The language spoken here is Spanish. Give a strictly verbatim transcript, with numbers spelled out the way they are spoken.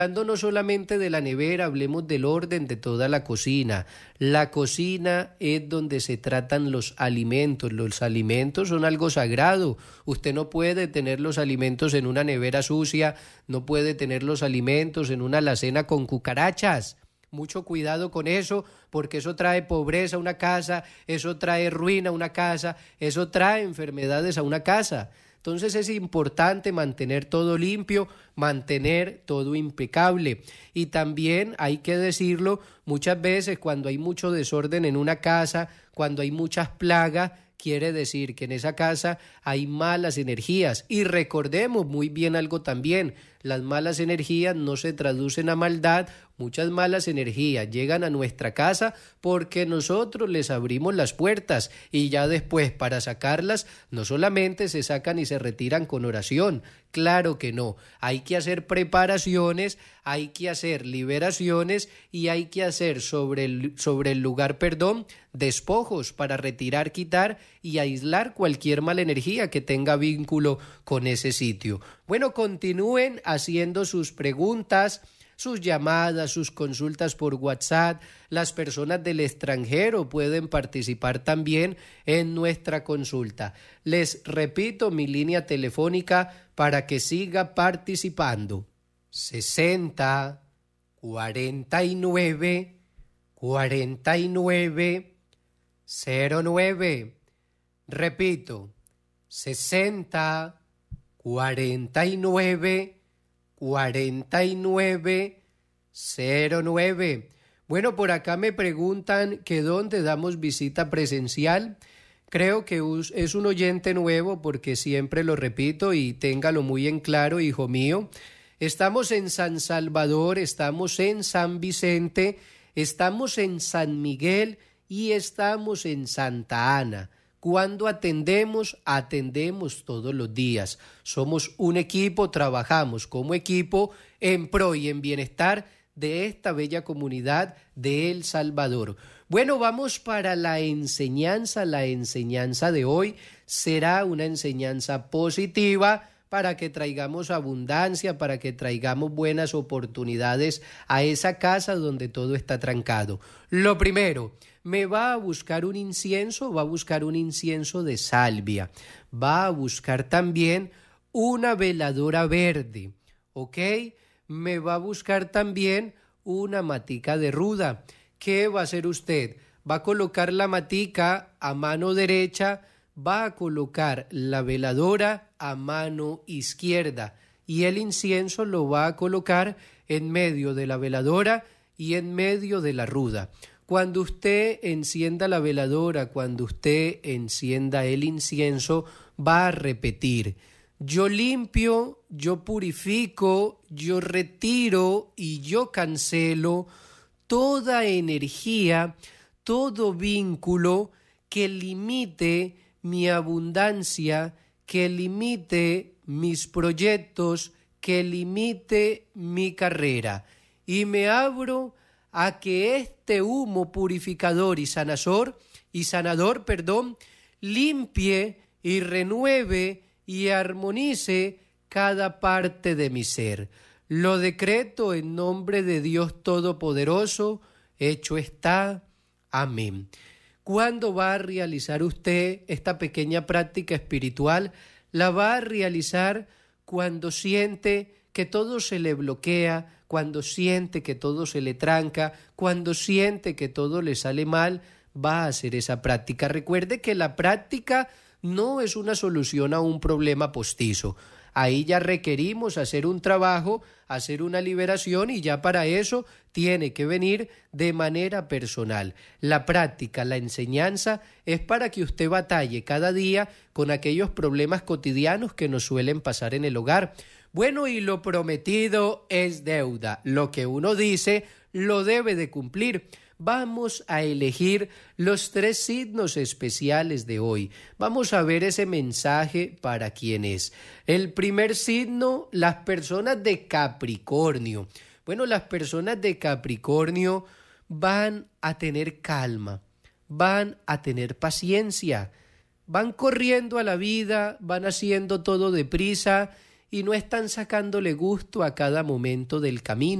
Hablando no solamente de la nevera, hablemos del orden de toda la cocina. La cocina es donde se tratan los alimentos. Los alimentos son algo sagrado. Usted no puede tener los alimentos en una nevera sucia, no puede tener los alimentos en una alacena con cucarachas. Mucho cuidado con eso, porque eso trae pobreza a una casa, eso trae ruina a una casa, eso trae enfermedades a una casa. Entonces es importante mantener todo limpio, mantener todo impecable. Y también hay que decirlo, muchas veces cuando hay mucho desorden en una casa, cuando hay muchas plagas, quiere decir que en esa casa hay malas energías. Y recordemos muy bien algo también, las malas energías no se traducen a maldad, muchas malas energías llegan a nuestra casa porque nosotros les abrimos las puertas y ya después para sacarlas no solamente se sacan y se retiran con oración, claro que no, hay que hacer preparaciones, hay que hacer liberaciones y hay que hacer sobre el, sobre el lugar, perdón, despojos para retirar, quitar y aislar cualquier mala energía que tenga vínculo con ese sitio. Bueno, continúen haciendo sus preguntas, sus llamadas, sus consultas por WhatsApp. Las personas del extranjero pueden participar también en nuestra consulta. Les repito mi línea telefónica para que siga participando. sesenta, cuarenta y nueve, cuarenta y nueve, cero nueve. Repito, sesenta, cuarenta y nueve, cuarenta y nueve, cero nueve. Bueno, por acá me preguntan que dónde damos visita presencial. Creo que es un oyente nuevo porque siempre lo repito y téngalo muy en claro, hijo mío. Estamos en San Salvador, estamos en San Vicente, estamos en San Miguel y estamos en Santa Ana. Cuando atendemos, atendemos todos los días. Somos un equipo, trabajamos como equipo en pro y en bienestar de esta bella comunidad de El Salvador. Bueno, vamos para la enseñanza. La enseñanza de hoy será una enseñanza positiva para que traigamos abundancia, para que traigamos buenas oportunidades a esa casa donde todo está trancado. Lo primero, me va a buscar un incienso, va a buscar un incienso de salvia, va a buscar también una veladora verde, ¿ok? Me va a buscar también una matica de ruda. ¿Qué va a hacer usted? Va a colocar la matica a mano derecha, va a colocar la veladora a mano izquierda y el incienso lo va a colocar en medio de la veladora y en medio de la ruda. Cuando usted encienda la veladora, cuando usted encienda el incienso, va a repetir: yo limpio, yo purifico, yo retiro y yo cancelo toda energía, todo vínculo que limite mi abundancia, que limite mis proyectos, que limite mi carrera. Y me abro a que este humo purificador y sanador, y sanador, perdón, limpie y renueve y armonice cada parte de mi ser. Lo decreto en nombre de Dios Todopoderoso, hecho está. Amén. ¿Cuándo va a realizar usted esta pequeña práctica espiritual? La va a realizar cuando siente que todo se le bloquea, cuando siente que todo se le tranca, cuando siente que todo le sale mal, va a hacer esa práctica. Recuerde que la práctica no es una solución a un problema postizo. Ahí ya requerimos hacer un trabajo, hacer una liberación y ya para eso tiene que venir de manera personal. La práctica, la enseñanza es para que usted batalle cada día con aquellos problemas cotidianos que nos suelen pasar en el hogar. Bueno, y lo prometido es deuda. Lo que uno dice lo debe de cumplir. Vamos a elegir los tres signos especiales de hoy. Vamos a ver ese mensaje para quién es. El primer signo, las personas de Capricornio. Bueno, las personas de Capricornio van a tener calma, van a tener paciencia, van corriendo a la vida, van haciendo todo deprisa y no están sacándole gusto a cada momento del camino.